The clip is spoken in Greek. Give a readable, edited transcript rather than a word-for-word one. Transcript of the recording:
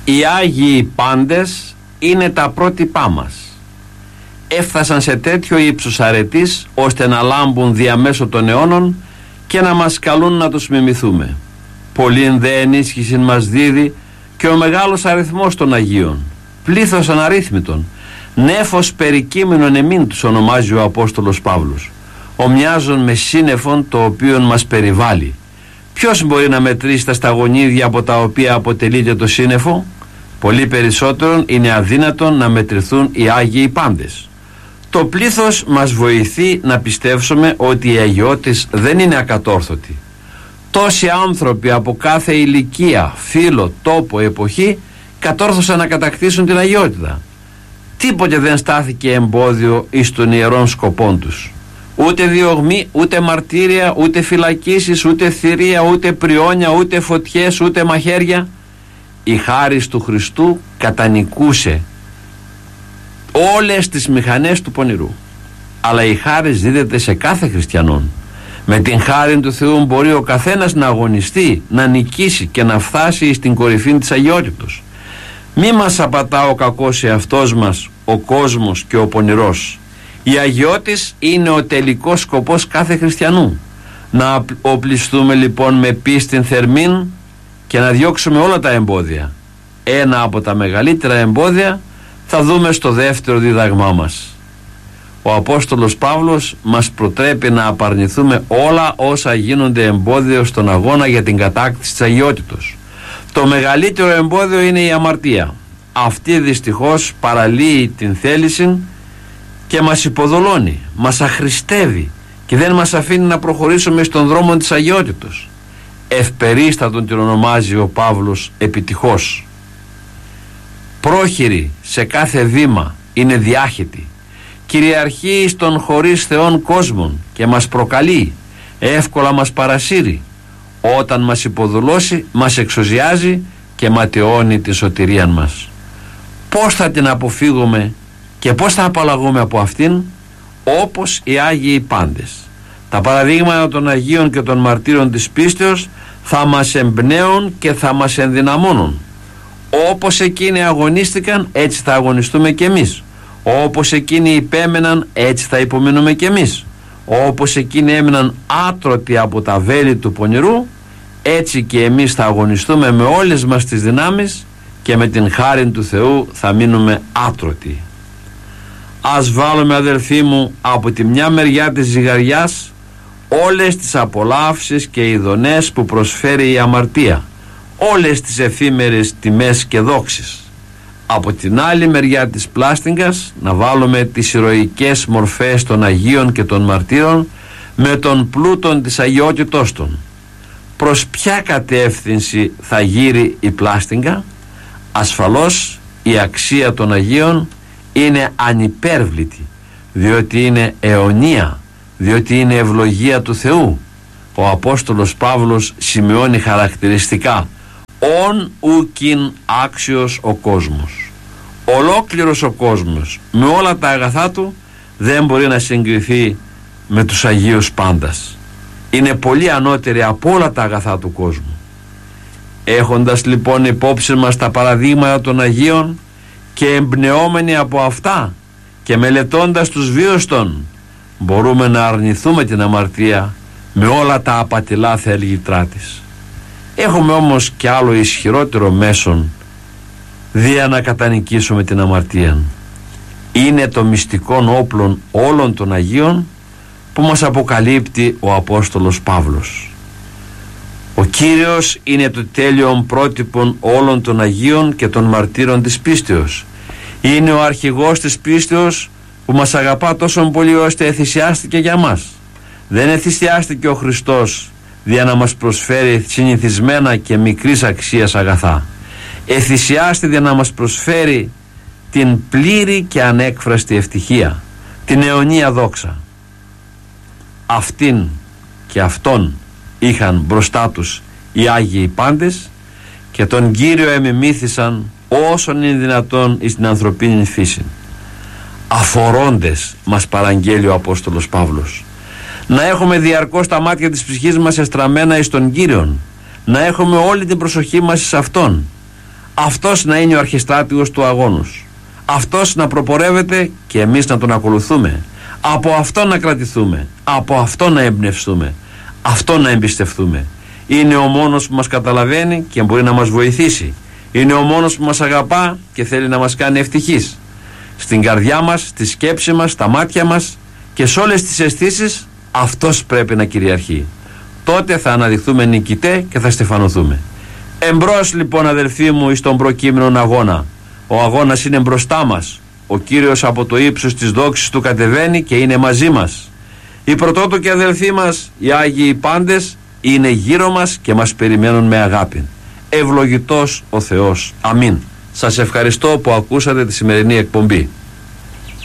Οι Άγιοι πάντες είναι τα πρότυπά μας. Έφτασαν σε τέτοιο ύψος αρετής ώστε να λάμπουν διαμέσω των αιώνων και να μας καλούν να τους μιμηθούμε. Πολλήν δε ενίσχυση μας δίδει και ο μεγάλος αριθμός των Αγίων, πλήθος αναρρύθμιτων, νέφος περικείμενον εμήν τους ονομάζει ο Απόστολος Παύλος, ομοιάζουν με σύννεφον το οποίο μας περιβάλλει. Ποιος μπορεί να μετρήσει τα σταγονίδια από τα οποία αποτελείται το σύννεφο? Πολύ περισσότερον είναι αδύνατον να μετρηθούν οι Άγιοι πάντες. Το πλήθος μας βοηθεί να πιστεύσουμε ότι οι αγιώτες δεν είναι ακατόρθωτοι. Τόσοι άνθρωποι από κάθε ηλικία, φύλο, τόπο, εποχή κατόρθωσαν να κατακτήσουν την αγιότητα. Τίποτε δεν στάθηκε εμπόδιο εις των ιερών σκοπών τους. Ούτε διωγμή, ούτε μαρτύρια, ούτε φυλακίσεις, ούτε θηρία, ούτε πριόνια, ούτε φωτιές, ούτε μαχαίρια. Η χάρις του Χριστού κατανικούσε όλες τις μηχανές του πονηρού. Αλλά η χάρις δίδεται σε κάθε χριστιανόν. Με την χάρη του Θεού μπορεί ο καθένας να αγωνιστεί, να νικήσει και να φτάσει στην κορυφή της αγιότητος. Μη μας απατά ο κακός εαυτός μας, ο κόσμος και ο πονηρός. Η αγιώτης είναι ο τελικός σκοπός κάθε χριστιανού. Να οπλιστούμε λοιπόν με πίστην θερμήν και να διώξουμε όλα τα εμπόδια. Ένα από τα μεγαλύτερα εμπόδια θα δούμε στο δεύτερο δίδαγμά μας. Ο Απόστολος Παύλος μας προτρέπει να απαρνηθούμε όλα όσα γίνονται εμπόδιο στον αγώνα για την κατάκτηση της αγιότητος. Το μεγαλύτερο εμπόδιο είναι η αμαρτία. Αυτή δυστυχώς παραλύει την θέληση και μας υποδολώνει, μας αχρηστεύει και δεν μας αφήνει να προχωρήσουμε στον δρόμο της αγιότητος. Ευπερίστατον την ονομάζει ο Παύλος επιτυχώς. Πρόχειρη σε κάθε βήμα, είναι διάχυτη. Κυριαρχεί στον χωρίς Θεόν κόσμον και μας προκαλεί, εύκολα μας παρασύρει. Όταν μας υποδουλώσει, μας εξοζιάζει και ματαιώνει τη σωτηρία μας. Πώς θα την αποφύγουμε και πώς θα απαλλαγούμε από αυτήν? Όπως οι Άγιοι πάντες. Τα παραδείγματα των Αγίων και των μαρτύρων της πίστεως θα μας εμπνέουν και θα μας ενδυναμώνουν. Όπως εκείνοι αγωνίστηκαν, έτσι θα αγωνιστούμε κι εμείς. Όπως εκείνοι υπέμεναν, έτσι θα υπομείνουμε κι εμείς. Όπως εκείνοι έμειναν άτρωτοι από τα βέλη του πονηρού, έτσι και εμείς θα αγωνιστούμε με όλες μας τις δυνάμεις και με την χάρη του Θεού θα μείνουμε άτρωτοι. Ας βάλουμε, αδελφοί μου, από τη μια μεριά της ζυγαριάς όλες τις απολαύσεις και ειδονές που προσφέρει η αμαρτία, όλες τις εφήμερες τιμές και δόξεις. Από την άλλη μεριά της πλάστιγγας να βάλουμε τις ηρωικές μορφές των Αγίων και των μαρτύρων με τον πλούτον της αγιότητός των. Προς ποια κατεύθυνση θα γύρει η πλάστιγγα? Ασφαλώς η αξία των Αγίων είναι ανυπέρβλητη, διότι είναι αιωνία, διότι είναι ευλογία του Θεού. Ο Απόστολος Παύλος σημειώνει χαρακτηριστικά: «Ον ουκιν άξιος ο κόσμος». Ολόκληρος ο κόσμος με όλα τα αγαθά του δεν μπορεί να συγκριθεί με τους Αγίους πάντας. Είναι πολύ ανώτεροι από όλα τα αγαθά του κόσμου. Έχοντας λοιπόν υπόψη μας τα παραδείγματα των Αγίων και εμπνεόμενοι από αυτά και μελετώντας τους βίους των, μπορούμε να αρνηθούμε την αμαρτία με όλα τα απατηλά θέλγητρά της. Έχουμε όμως και άλλο ισχυρότερο μέσον δια να κατανικήσουμε την αμαρτία. Είναι το μυστικόν όπλον όλων των Αγίων που μας αποκαλύπτει ο Απόστολος Παύλος. Ο Κύριος είναι το τέλειον πρότυπον όλων των Αγίων και των μαρτύρων της πίστεως. Είναι ο αρχηγός της πίστεως που μας αγαπά τόσο πολύ ώστε εθυσιάστηκε για μας. Δεν εθυσιάστηκε ο Χριστός δια να μας προσφέρει συνηθισμένα και μικρής αξίας αγαθά. Εθυσιάστηκε για να μας προσφέρει την πλήρη και ανέκφραστη ευτυχία, την αιωνία δόξα. Αυτήν και αυτόν είχαν μπροστά τους οι Άγιοι πάντες και τον Κύριο εμιμήθησαν όσον είναι δυνατόν εις την ανθρωπίνη φύση. Αφορώντες, μας παραγγέλει ο Απόστολος Παύλος, να έχουμε διαρκώς τα μάτια της ψυχής μας εστραμμένα εις τον Κύριον, να έχουμε όλη την προσοχή μας εις Αυτόν. Αυτός να είναι ο αρχιστράτηγος του αγώνος. Αυτός να προπορεύεται και εμείς να τον ακολουθούμε. Από αυτό να κρατηθούμε. Από αυτό να εμπνευστούμε. Αυτό να εμπιστευτούμε. Είναι ο μόνος που μας καταλαβαίνει και μπορεί να μας βοηθήσει. Είναι ο μόνος που μας αγαπά και θέλει να μας κάνει ευτυχείς. Στην καρδιά μας, στη σκέψη μας, στα μάτια μας και σε όλες τις αισθήσεις αυτός πρέπει να κυριαρχεί. Τότε θα αναδειχθούμε νικητέ και θα στεφανωθούμε. Εμπρός λοιπόν αδελφοί μου εις τον προκείμενον αγώνα. Ο αγώνας είναι μπροστά μας. Ο Κύριος από το ύψος της δόξης του κατεβαίνει και είναι μαζί μας. Οι πρωτότοκοι αδελφοί μας, οι Άγιοι πάντες, είναι γύρω μας και μας περιμένουν με αγάπη. Ευλογητός ο Θεός. Αμήν. Σας ευχαριστώ που ακούσατε τη σημερινή εκπομπή.